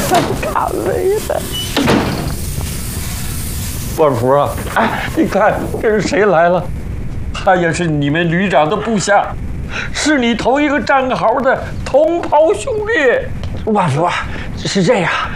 卡没了。万福啊，哎，你看这是谁来了？他也是你们旅长的部下，是你头一个战壕的同袍兄弟。 万福，是这样，